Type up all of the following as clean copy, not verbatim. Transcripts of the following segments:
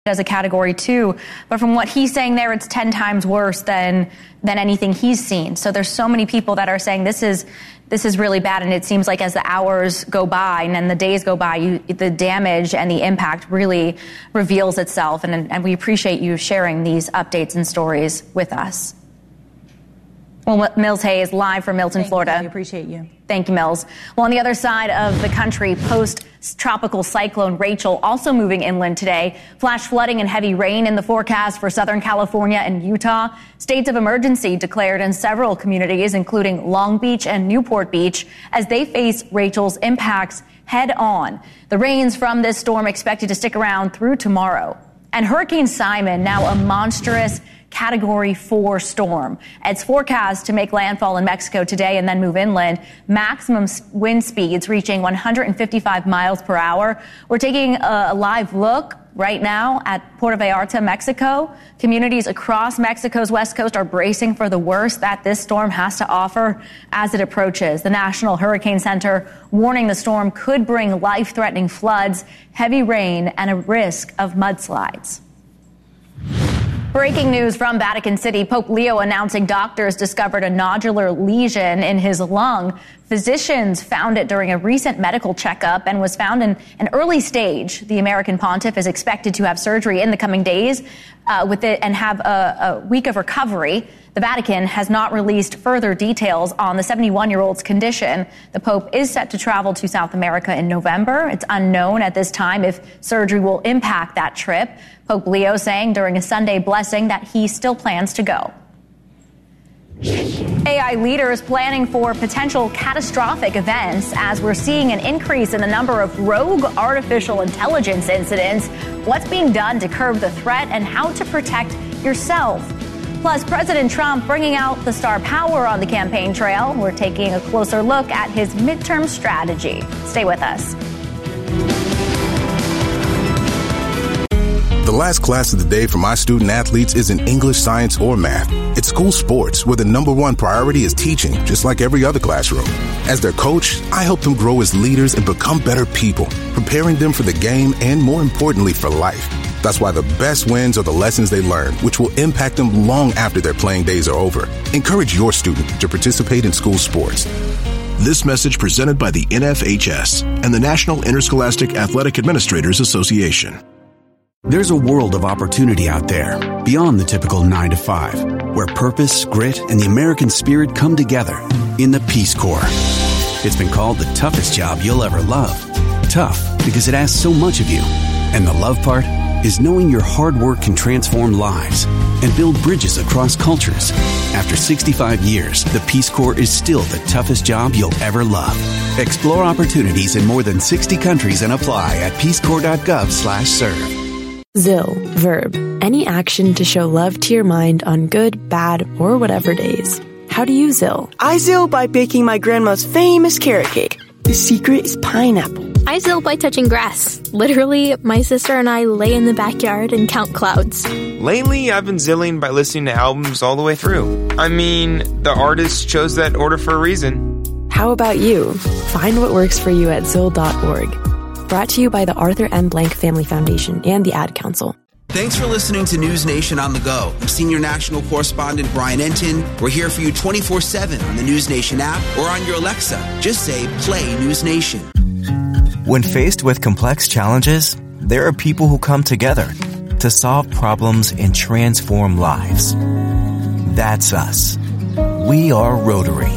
as a Category 2, but from what he's saying there, it's 10 times worse than anything he's seen. So there's so many people that are saying this is really bad, and it seems like as the hours go by and then the days go by, the damage and the impact really reveals itself, and we appreciate you sharing these updates and stories with us. Well, Mills Hayes, live from Milton, Florida. We appreciate you. Thank you, Mills. Well, on the other side of the country, post-tropical cyclone Rachel also moving inland today. Flash flooding and heavy rain in the forecast for Southern California and Utah. States of emergency declared in several communities, including Long Beach and Newport Beach, as they face Rachel's impacts head on. The rains from this storm expected to stick around through tomorrow. And Hurricane Simon, now a monstrous Category 4 storm. It's forecast to make landfall in Mexico today and then move inland. Maximum wind speeds reaching 155 miles per hour. We're taking a live look right now at Puerto Vallarta, Mexico. Communities across Mexico's west coast are bracing for the worst that this storm has to offer as it approaches. The National Hurricane Center warning the storm could bring life-threatening floods, heavy rain, and a risk of mudslides. Breaking news from Vatican City. Pope Leo announcing doctors discovered a nodular lesion in his lung. Physicians found it during a recent medical checkup and was found in an early stage. The American pontiff is expected to have surgery in the coming days with it and have a week of recovery. The Vatican has not released further details on the 71-year-old's condition. The Pope is set to travel to South America in November. It's unknown at this time if surgery will impact that trip. Pope Leo saying during a Sunday blessing that he still plans to go. AI leaders planning for potential catastrophic events as we're seeing an increase in the number of rogue artificial intelligence incidents. What's being done to curb the threat and how to protect yourself? Plus, President Trump bringing out the star power on the campaign trail. We're taking a closer look at his midterm strategy. Stay with us. The last class of the day for my student athletes isn't English, science, or math. It's school sports, where the number one priority is teaching, just like every other classroom. As their coach, I help them grow as leaders and become better people, preparing them for the game and, more importantly, for life. That's why the best wins are the lessons they learn, which will impact them long after their playing days are over. Encourage your student to participate in school sports. This message presented by the NFHS and the National Interscholastic Athletic Administrators Association. There's a world of opportunity out there, beyond the typical 9 to 5, where purpose, grit, and the American spirit come together in the Peace Corps. It's been called the toughest job you'll ever love. Tough because it asks so much of you. And the love part is knowing your hard work can transform lives and build bridges across cultures. After 65 years, the Peace Corps is still the toughest job you'll ever love. Explore opportunities in more than 60 countries and apply at peacecorps.gov/serve. ZIL. Verb. Any action to show love to your mind on good, bad, or whatever days. How do you ZIL? I ZIL by baking my grandma's famous carrot cake. The secret is pineapple. I ZIL by touching grass. Literally, my sister and I lay in the backyard and count clouds. Lately, I've been zilling by listening to albums all the way through. I mean, the artist chose that order for a reason. How about you? Find what works for you at ZIL.org. Brought to you by the Arthur M. Blank Family Foundation and the Ad Council. Thanks for listening to News Nation on the Go. I'm Senior National Correspondent Brian Entin. We're here for you 24/7 on the News Nation app or on your Alexa. Just say, play News Nation. When faced with complex challenges, there are people who come together to solve problems and transform lives. That's us. We are Rotary.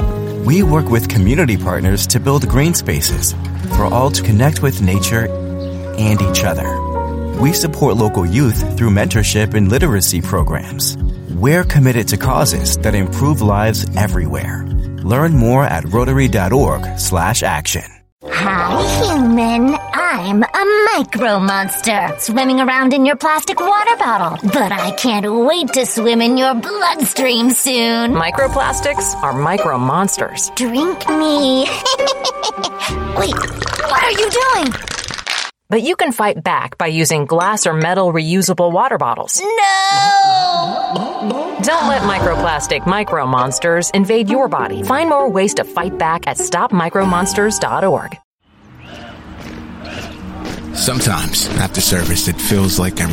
We work with community partners to build green spaces for all to connect with nature and each other. We support local youth through mentorship and literacy programs. We're committed to causes that improve lives everywhere. Learn more at Rotary.org/action. Hi, human. I'm a micro monster swimming around in your plastic water bottle. But I can't wait to swim in your bloodstream soon. Microplastics are micro monsters. Drink me. Wait, what are you doing? But you can fight back by using glass or metal reusable water bottles. No! Don't let microplastic micro monsters invade your body. Find more ways to fight back at stopmicromonsters.org. Sometimes, after service, it feels like